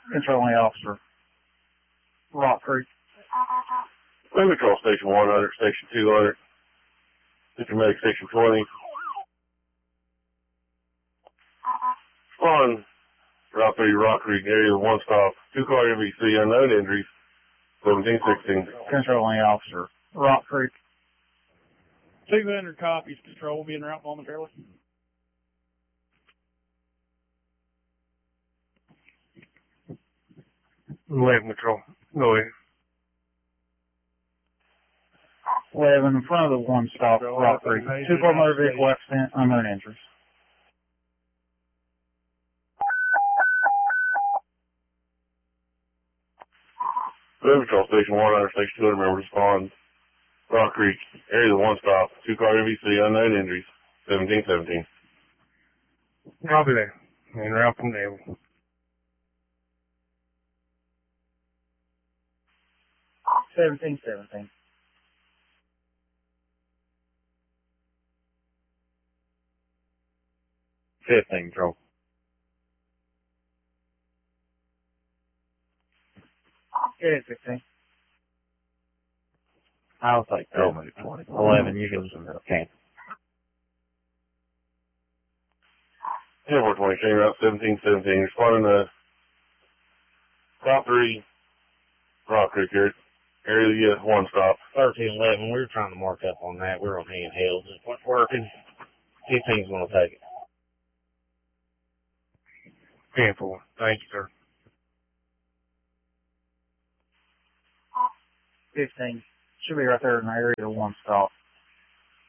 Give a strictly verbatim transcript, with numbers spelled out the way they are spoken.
Controlling officer. Rock Creek. Maybe control station one hundred, station two hundred. Intermedic station twenty. Spawn, Route three, Rock Creek, area one stop. Two car M V C, unknown injuries. seventeen sixteen. Controlling officer. Rock Creek. two hundred copies, control will be en route momentarily. eleven control. Go ahead. eleven in front of the one stop, Rock Creek. Two car motor vehicle accident, unknown injuries. Maybe control station one hundred, station two hundred, member respond. Rock Creek, area one stop. Two car M V C, unknown injuries. seventeen seventeen. Copy that. En route from there. seventeen seventeen. fifteen control. Yeah, fifteen. I'll take that. eleven, you can cancel. ten four twenty, chain route seventeen seventeen. Responding to stop three, Rock Creek here. Area one stop. thirteen eleven, we were trying to mark up on that. We're on handhelds. It wasn't working. fifteen's going to take it. ten four. Thank you, sir. fifteen. Should be right there in the area one stop.